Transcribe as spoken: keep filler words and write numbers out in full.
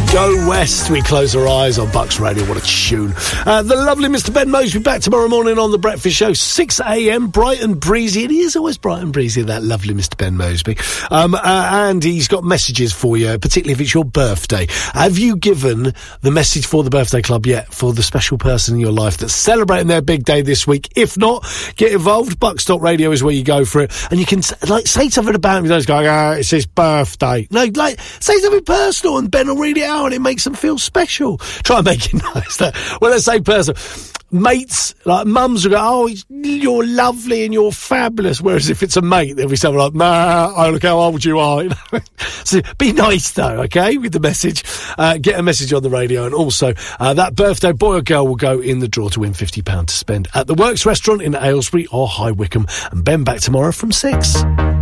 Go West. We close our eyes on Bucks Radio. What a tune. Uh, the lovely Mister Ben Moseby back tomorrow morning on The Breakfast Show, six a.m, bright and breezy. And he is always bright and breezy, that lovely Mister Ben Moseby. Um, uh, and he's got messages for you, particularly if it's your birthday. Have you given the message for the birthday club yet for the special person in your life that's celebrating their big day this week? If not, get involved. Bucks Talk Radio is where you go for it. And you can, like, say something about him. Those guys go, ah, it's his birthday. No, like, say something personal and Ben will read it out and it makes them feel special. Try and make it nice. That, well, let's say personal. Mates, like mums will go, oh, you're lovely and you're fabulous. Whereas if it's a mate, they'll be something like, nah, oh, look how old you are. You know? So be nice though, okay, with the message. Uh, get a message on the radio, and also uh, that birthday boy or girl will go in the draw to win fifty pounds to spend at the Works restaurant in Aylesbury or High Wycombe. And Ben back tomorrow from six.